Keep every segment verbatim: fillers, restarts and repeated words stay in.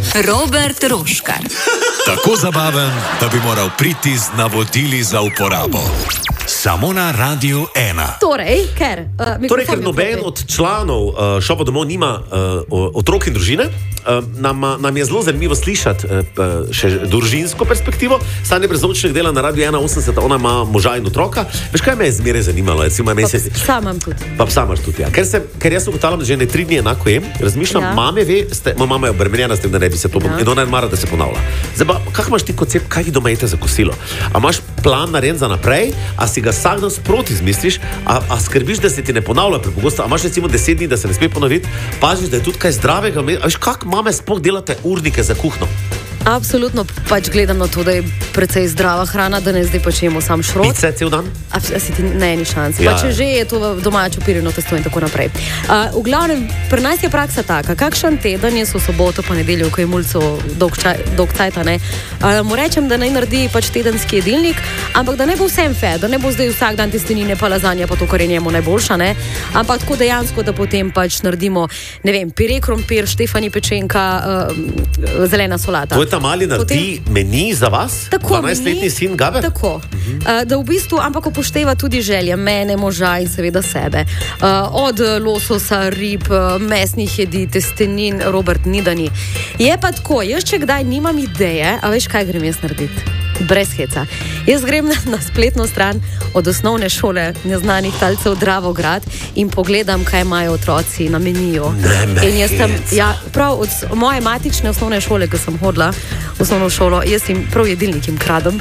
Robert Roškar. Tako zabaven, da bi moral priti z navodili za uporabo. Samo na Radiu ena. Torej, ker, uh, torej, ker noben od članov uh, Šofa domov nima uh, otrok in družine, uh, nam, nam je zelo zanimivo slišati uh, še družinsko perspektivo. Stanje Brezovčnik dela na Radiu ena osemdeset, ona ima moža in otroka. Veš, kaj me je zmeraj zanimalo? Recimo, pa se... Sam imam tudi. Pa sam imaš tudi, ja. Ker, se, ker jaz ugotavljam, da že ne tri dni enako jem, razmišljam, ja. mame ve, ste, mama je obremenjena s tem, da ne bi se to ja. in ona ne mara, da se ponavlja. Zdaj pa, kak imaš ti koncept, kaj vi doma jete za kosilo? A imaš plan narejen za naprej, a si ga vsak dan sproti izmisliš, a, a skrbiš, da se ti ne ponavlja prepogosto, a imaš recimo deset dni, da se ne sme ponoviti, paziš, da je tudi kaj zdravega, a veš, kak mame sploh delate urnike za kuhno? Absolutno pač gledam na to, da je precej zdrava hrana, da ne zdaj počnemo sam šrot. Pice cel dan? A, a si ti ne, ni šans. Ja. Pa če že je to domače upirjeno testo in tako naprej. Uh, v glavnem, pri nas je praksa taka, kakšen teden je so soboto, pa nedeljo, ko je mulco dolg, čaj, dolg cajta, ne. Uh, mu rečem, da naj naredi pač tedenski jedilnik, ampak da ne bo vsem fe, da ne bo zdaj vsak dan testenine pa lazanja, pa to, kar je njemu najboljša, ne. Ampak tako dejansko, da potem pač naredimo, ne vem, pire krompir, Štefani pečenka, uh, zelena solata. Mali naredi potem... meni za vas? dvanajstletni sin Gaber? Tako. Uh-huh. Uh, da v bistvu, ampak upošteva tudi želje mene, moža in seveda sebe. Uh, od lososa, rib, mesnih jedi, testenin, Robert ni da ni. Je pa tako, jaz če kdaj nimam ideje, a veš, kaj grem jaz narediti? Brez heca. Jaz grem na, na spletno stran od osnovne šole neznanih talcev Dravograd in pogledam, kaj imajo otroci na meniju. In jaz tam, ja, prav od moje matične osnovne šole, ko sem hodila v osnovno šolo, jaz jim prav jedilnik jim kradem.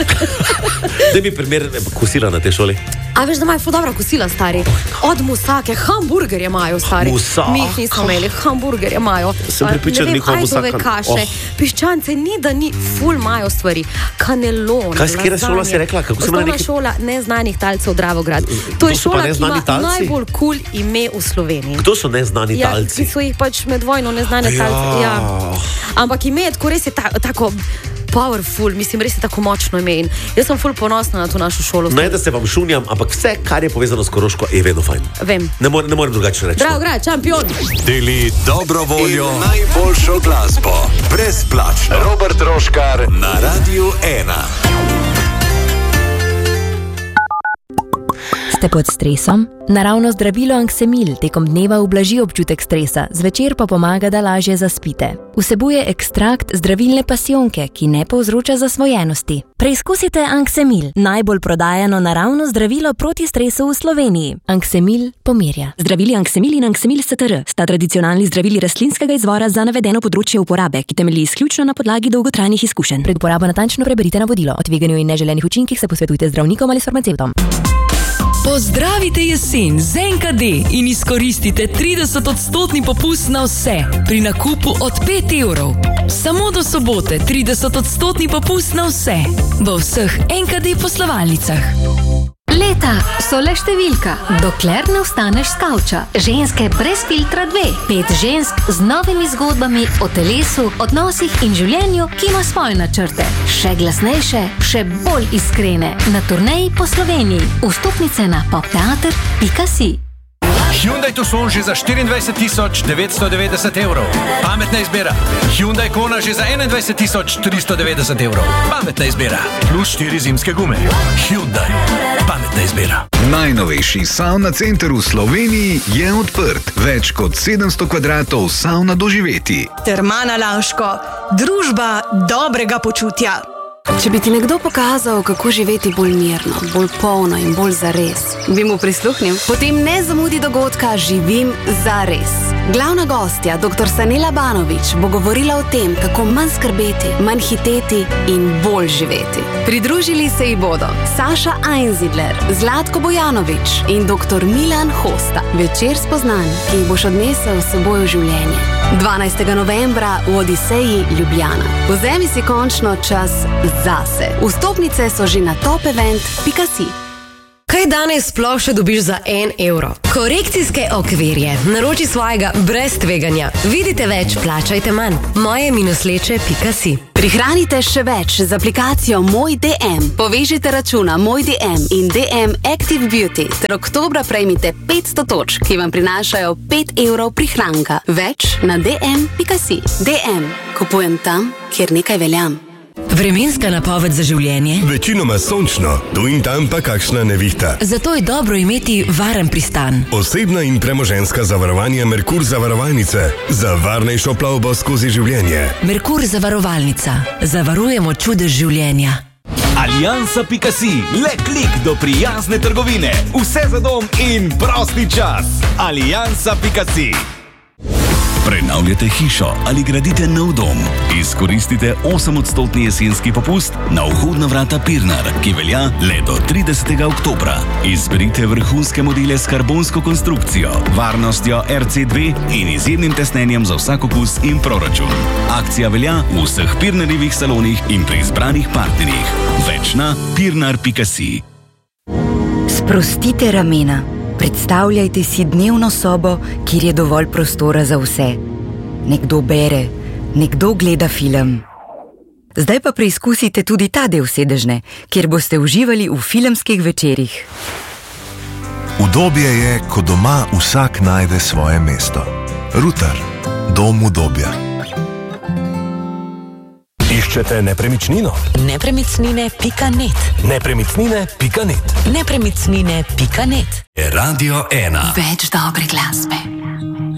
Da bi primer kosila na tej šoli? A veš, da imajo ful dobra kosila, stari. Od musake, hamburgerje imajo, stari. Musak. Mi jih nismo imeli, hamburgerje imajo. Sem pripričan, ne vem, njihova musaka. ajdove kaše, oh. piščance, ni da ni, ful imajo stvari. Kanelon, kaj, kjera šola si rekla? Kako Osnovna neki... šola neznanih talcev Dravograd. To je šola, ki ima talci? najbolj kul cool ime v Sloveniji. Kdo so neznani ja, talci? Ki so jih pač med vojno neznane ja. talce. Ja. Ampak ime je tako res je ta, tako powerful, mislim, res je tako močno ime. In jaz sem ful ponosna na to našo šolo. Ne, da se vam šunjam, ampak vse, kar je povezano s Koroško, je vedno fajn. Vem. Ne morem, ne morem drugače reči. Dravograd, šampion. Deli dobro voljo in najboljšo glasbo. Brezplačno. Robert Roškar na Radiu ena. Ste pod stresom? Naravno zdravilo Anksemil tekom dneva ublaži občutek stresa, zvečer pa pomaga, da lažje zaspite. Vsebuje ekstrakt zdravilne pasijonke, ki ne povzroča zasvojenosti. Preizkusite Anksemil, najbolj prodajano naravno zdravilo proti stresu v Sloveniji. Anksemil pomirja. Zdravili Anksemil in Anksemil S T R sta tradicionalni zdravili rastlinskega izvora za navedeno področje uporabe, ki temelji izključno na podlagi dolgotrajnih izkušenj. Pred uporabo natančno preberite navodilo. O tveganju in neželenih učinkih se posvetujte zdravnikom ali s farmacevtom. Pozdravite jesen z N K D in izkoristite trideset odstotni popust na vse pri nakupu od pet evrov. Samo do sobote trideset odstotni popust na vse v vseh N K D poslovalnicah. Leta so le številka, dokler ne vstaneš s kavča. Ženske brez filtra dve. Pet žensk z novimi zgodbami o telesu, odnosih in življenju, ki ima svoje načrte. Še glasnejše, še bolj iskrene. Na turneji po Sloveniji. Vstopnice na popteater pika si. Hyundai Tucson že za štiriindvajset tisoč devetsto devetdeset evrov. Pametna izbira. Hyundai Kona že za enaindvajset tisoč tristo devetdeset evrov. Pametna izbira. Plus štiri zimske gume. Hyundai. Pametna izbira. Najnovejši sauna center v Sloveniji je odprt. Več kot sedemsto kvadratov sauna doživeti. Termana Laško. Družba dobrega počutja. Če bi ti nekdo pokazal, kako živeti bolj mirno, bolj polno in bolj zares, bi mu prisluhnil? Potem ne zamudi dogodka Živim zares. Glavna gostja, doktor Sanela Banović, bo govorila o tem, kako manj skrbeti, manj hiteti in bolj živeti. Pridružili se ji bodo Saša Einzidler, Zlatko Bojanović in doktor Milan Hosta. Večer spoznanj, ki jih boš odnesel s seboj v življenje. dvanajstega novembra v Odiseji Ljubljana. Vzemi si končno čas zase. Vstopnice so že na top event pika si. Kaj Kaj danes sploh še dobiš za en evro? Korekcijske okvirje. Naroči svojega brez tveganja. Vidite več, plačajte manj. moje minusleče pika si. Prihranite še več z aplikacijo Moj D M. Povežite računa Moj D M in D M Active Beauty ter oktobra prejmite petsto točk, ki vam prinašajo pet evrov prihranka. Več na d m pika si. D M. Kupujem tam, kjer nekaj veljam. Vremenska napoved za življenje? Večinoma sončno, tu in tam pa kakšna nevihta. Zato je dobro imeti varen pristan. Osebna in premoženjska zavarovanja Merkur zavarovalnice za varnejšo plavbo skozi življenje. Merkur zavarovalnica. Zavarujemo čudež življenja. Aliansa pika si. Le klik do prijazne trgovine. Vse za dom in prosti čas. Aliansa pika si. Prenavljate hišo ali gradite nov dom? Izkoristite osemodstotni jesenski popust na vhodna vrata Pirnar, ki velja le do tridesetega oktobra. Izberite vrhunske modele s karbonsko konstrukcijo, varnostjo R C dve in izjemnim tesnenjem za vsak okus in proračun. Akcija velja v vseh Pirnarjevih salonih in pri izbranih partnerjih. Več na pirnar pika si. Sprostite ramena. Predstavljajte si dnevno sobo, kjer je dovolj prostora za vse. Nekdo bere, nekdo gleda film. Zdaj pa preizkusite tudi ta del sedežne, kjer boste uživali v filmskih večerih. Udobje je, ko doma vsak najde svoje mesto. Rutar, dom udobja. Iščete nepremičnino? Nepremičnine pika net. Nepremičnine pika net. Nepremičnine pika net. Radio ena. Več dobre glasbe.